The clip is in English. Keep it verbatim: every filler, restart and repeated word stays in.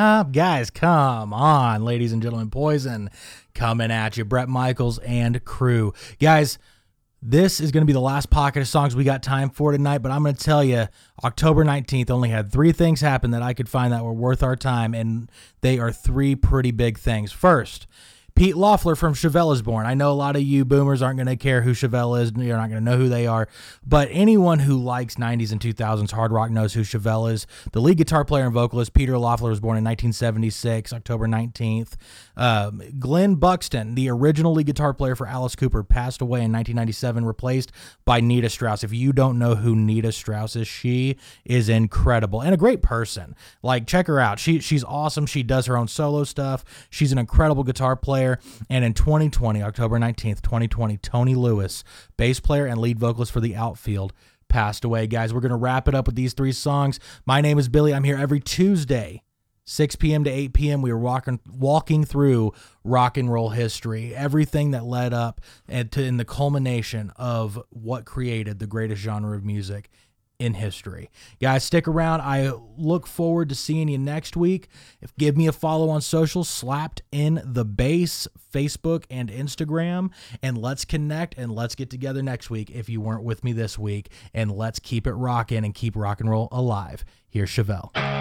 Up, guys, come on, ladies and gentlemen. Poison coming at you. Bret Michaels and crew. Guys, this is going to be the last pocket of songs we got time for tonight, but I'm going to tell you, October nineteenth only had three things happen that I could find that were worth our time, and they are three pretty big things. First, Pete Loeffler from Chevelle is born. I know a lot of you boomers aren't going to care who Chevelle is. You're not going to know who they are. But anyone who likes nineties and two thousands hard rock knows who Chevelle is. The lead guitar player and vocalist, Peter Loeffler, was born in nineteen seventy-six, October nineteenth. Um, Glenn Buxton, the original lead guitar player for Alice Cooper, passed away in nineteen ninety-seven, replaced by Nita Strauss. If you don't know who Nita Strauss is, she is incredible and a great person. Like, check her out. She She's awesome. She does her own solo stuff. She's an incredible guitar player. And in twenty twenty, October nineteenth, twenty twenty, Tony Lewis, bass player and lead vocalist for The Outfield, passed away. Guys, we're going to wrap it up with these three songs. My name is Billy. I'm here every Tuesday, six p.m. to eight p.m. We are walking walking through rock and roll history, everything that led up and to in the culmination of what created the greatest genre of music in history. Guys, stick around. I look forward to seeing you next week. If give me a follow on social, Slapped in the Bass, Facebook and Instagram, and let's connect and let's get together next week if you weren't with me this week, and let's keep it rocking and keep rock and roll alive. Here's Chevelle.